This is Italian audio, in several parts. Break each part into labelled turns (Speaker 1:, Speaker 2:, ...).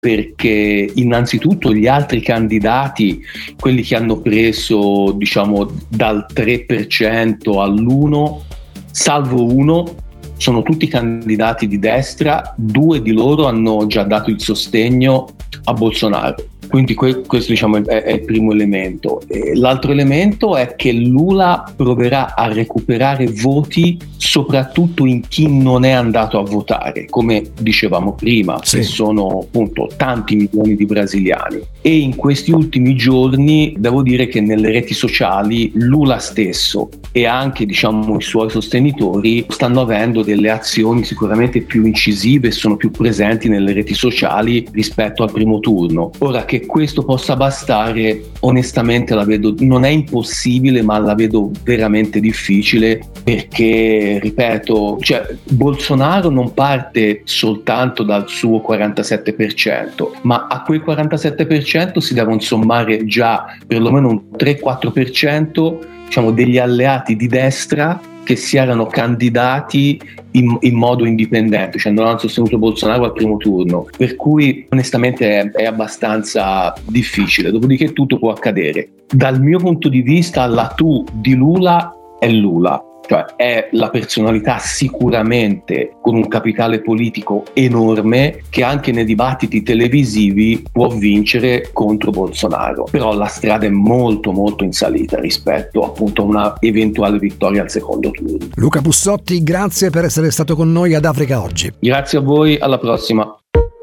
Speaker 1: perché innanzitutto gli altri candidati, quelli che hanno preso dal 3% all'1%, salvo uno, sono tutti candidati di destra. 2 di loro hanno già dato il sostegno a Bolsonaro. Quindi questo è il primo elemento. L'altro elemento è che Lula proverà a recuperare voti soprattutto in chi non è andato a votare, come dicevamo prima, che sono appunto tanti milioni di brasiliani. E in questi ultimi giorni devo dire che nelle reti sociali Lula stesso e anche i suoi sostenitori stanno avendo delle azioni sicuramente più incisive e sono più presenti nelle reti sociali rispetto al primo turno. Ora, che questo possa bastare, onestamente la vedo, non è impossibile, ma la vedo veramente difficile, perché ripeto, Bolsonaro non parte soltanto dal suo 47%, ma a quel 47% si devono sommare già perlomeno un 3-4% degli alleati di destra che si erano candidati in modo indipendente, non hanno sostenuto Bolsonaro al primo turno, per cui onestamente è abbastanza difficile. Dopodiché tutto può accadere. Dal mio punto di vista, la tu di Lula è Lula, è la personalità sicuramente con un capitale politico enorme che anche nei dibattiti televisivi può vincere contro Bolsonaro, però la strada è molto molto in salita rispetto appunto a una eventuale vittoria al secondo turno.
Speaker 2: Luca Bussotti, grazie per essere stato con noi ad Africa Oggi.
Speaker 1: Grazie a voi, alla prossima.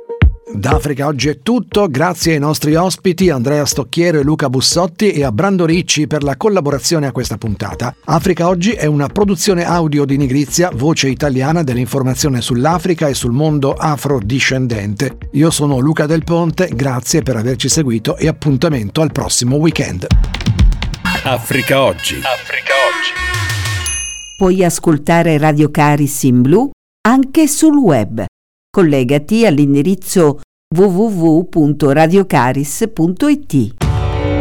Speaker 2: Da Africa Oggi è tutto, grazie ai nostri ospiti Andrea Stocchiero e Luca Bussotti e a Brando Ricci per la collaborazione a questa puntata. Africa Oggi è una produzione audio di Nigrizia, voce italiana dell'informazione sull'Africa e sul mondo afrodiscendente. Io sono Luca Del Ponte, grazie per averci seguito e appuntamento al prossimo weekend.
Speaker 3: Africa Oggi. Africa Oggi.
Speaker 4: Puoi ascoltare Radio Caris in blu anche sul web. Collegati all'indirizzo www.radiocaris.it.